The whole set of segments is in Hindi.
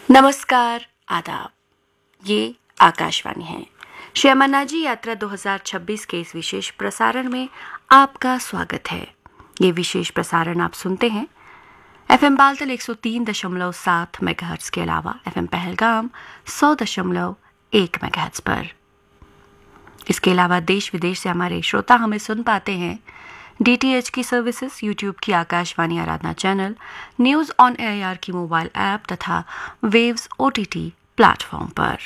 नमस्कार, आदाब। ये आकाशवाणी है। श्री अमरनाथ जी यात्रा 2026 के इस विशेष प्रसारण में आपका स्वागत है। ये विशेष प्रसारण आप सुनते हैं एफएम बालतल 103.7 मेगाहर्ट्ज के अलावा एफएम पहलगाम 100.1 मेगाहर्ट्ज पर। इसके अलावा देश विदेश से हमारे श्रोता हमें सुन पाते हैं डीटीएच की सर्विसेज, यूट्यूब की आकाशवाणी आराधना चैनल, न्यूज ऑन एआईआर की मोबाइल ऐप तथा वेव्स ओटीटी प्लेटफॉर्म पर।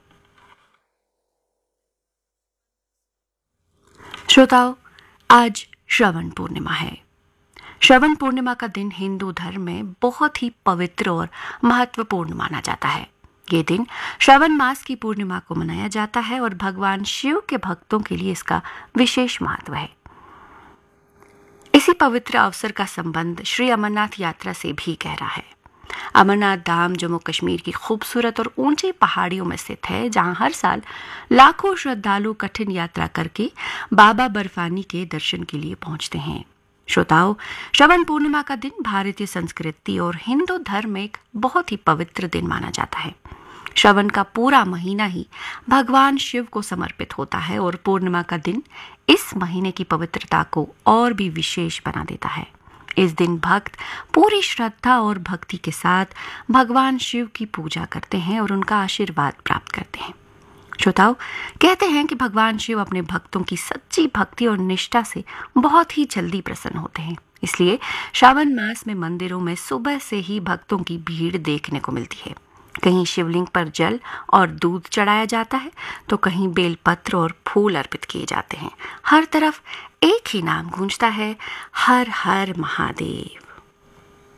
श्रोताओं, आज श्रवण पूर्णिमा है। श्रवण पूर्णिमा का दिन हिंदू धर्म में बहुत ही पवित्र और महत्वपूर्ण माना जाता है। ये दिन श्रवण मास की पूर्णिमा को मनाया जाता है और भगवान शिव के भक्तों के लिए इसका विशेष महत्व है। इसी पवित्र अवसर का संबंध श्री अमरनाथ यात्रा से भी गहरा है। अमरनाथ धाम जम्मू कश्मीर की खूबसूरत और ऊंची पहाड़ियों में स्थित है, जहां हर साल लाखों श्रद्धालु कठिन यात्रा करके बाबा बर्फानी के दर्शन के लिए पहुंचते हैं। श्रोताओं, श्रवण पूर्णिमा का दिन भारतीय संस्कृति और हिंदू धर्म में एक बहुत ही पवित्र दिन माना जाता है। श्रवण का पूरा महीना ही भगवान शिव को समर्पित होता है और पूर्णिमा का दिन इस महीने की पवित्रता को और भी विशेष बना देता है। इस दिन भक्त पूरी श्रद्धा और भक्ति के साथ भगवान शिव की पूजा करते हैं और उनका आशीर्वाद प्राप्त करते हैं। श्रोताओं, कहते हैं कि भगवान शिव अपने भक्तों की सच्ची भक्ति और निष्ठा से बहुत ही जल्दी प्रसन्न होते हैं। इसलिए श्रावण मास में मंदिरों में सुबह से ही भक्तों की भीड़ देखने को मिलती है। कहीं शिवलिंग पर जल और दूध चढ़ाया जाता है, तो कहीं बेलपत्र और फूल अर्पित किए जाते हैं। हर तरफ एक ही नाम गूंजता है, हर हर महादेव।